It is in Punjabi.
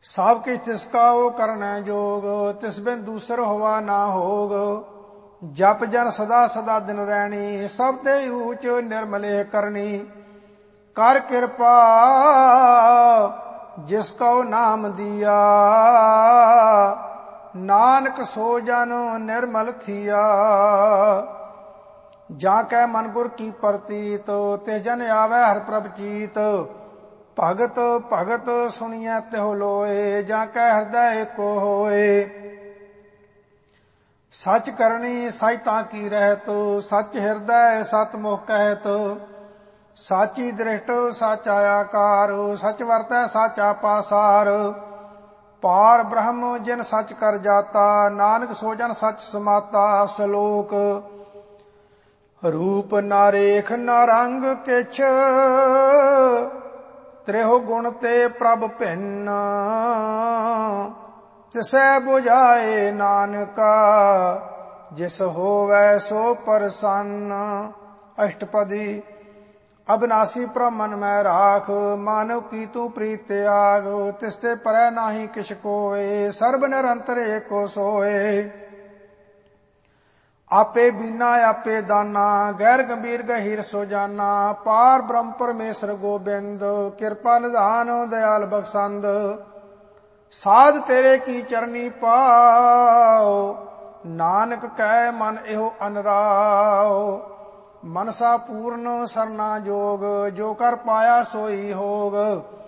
ਸਭ ਕਿਛ ਤਿਸਕਾ ਉਹ ਕਰਨੈ ਜੋਗ, ਤਿਸ ਬਿਨ ਦੂਸਰ ਹੋਵਾ ਨਾ ਹੋਗ। ਜਪ ਜਨ ਸਦਾ ਸਦਾ ਦਿਨ ਰਹਿਣੀ, ਸਭ ਤੇ ਊਚ ਨਿਰਮਲੇ ਕਰਨੀ। ਕਰ ਕਿਰਪਾ ਜਿਸ ਕਉ ਨਾਮ ਦਿਆ, ਨਾਨਕ ਸੋ ਜਨ ਨਿਰਮਲ ਥੀਆ। ਜਾਂ ਕੈ ਮਨ ਗੁਰ ਕੀ ਪ੍ਰਤੀਤ, ਤੇ ਜਨ ਆਵੈ ਹਰਿ ਪ੍ਰਭ ਚੀਤ। ਭਗਤ ਭਗਤ ਸੁਣੀਐ ਤਿਹੁ ਲੋਏ, ਜਾਂ ਕੈ ਹਿਰਦੈ ਏਕੋ ਹੋਏ। ਸਚ ਕਰਨੀ ਸਚ ਤਾਂ ਕੀ ਰਹਿਤ, ਸਚ ਹਿਰਦੈ ਸਤ ਮੁਖ ਕਹਿਤ। ਸਾਚੀ ਦ੍ਰਿਸ਼ਟ ਸਾਚਾ ਆਕਾਰ, ਸਚ ਵਰਤੈ ਸਾਚਾ ਪਾਸਾਰ। ਪਾਰ ਬ੍ਰਹਮ ਜਿਨ ਸਚ ਕਰ ਜਾਤਾ, ਨਾਨਕ ਸੋ ਜਨ ਸਚ ਸਮਾਤਾ। ਸ਼ਲੋਕ। ਰੂਪ ਨਾ ਰੇਖ ਨਾ ਰੰਗ ਕਿਛ, ਤ੍ਰਿਹੁ ਗੁਣ ਤੇ ਪ੍ਰਭ ਭਿੰਨ। ਤਿਸੈ ਬੁਝਾਏ ਨਾਨਕਾ, ਜਿਸ ਹੋਵੈ ਸੋ ਪ੍ਰਸੰਨ। ਅਸ਼ਟਪਦੀ। ਅਬਿਨਾਸੀ ਪ੍ਰਭ ਮਨ ਮੈਂ ਰਾਖ, ਮਾਨਵ ਕੀ ਤੂੰ ਪ੍ਰੀਤ ਤਿਆਗ। ਤਿਸ ਤੇ ਪਰੈ ਨਾਹੀ ਕਿਛ ਕੋਇ, ਸਰਬ ਨਿਰੰਤਰ ਏਕੋ ਸੋਏ। ਆਪੇ ਬੀਨਾ ਆਪੇ ਦਾਨਾ, ਗੈਰ ਗੰਭੀਰ ਗਹੀਰ ਸੋ ਜਾਨਾ। ਪਾਰ ਬ੍ਰਹਮ ਪਰਮੇਸ਼ਰ ਗੋਬਿੰਦ, ਕਿਰਪਾ ਨਿਧਾਨ ਦਇਆਲ ਬਖਸ਼ੰਦ। ਸਾਧ ਤੇਰੇ ਕੀ ਚਰਨੀ ਪਾਉ, ਨਾਨਕ ਕੈ ਮਨ ਇਹੋ ਅਨਰਾਉ। ਮਨਸਾ ਪੂਰਨ ਸਰਨਾ ਜੋਗ, ਜੋ ਕਰ ਪਾਇਆ ਸੋਈ ਹੋਗ।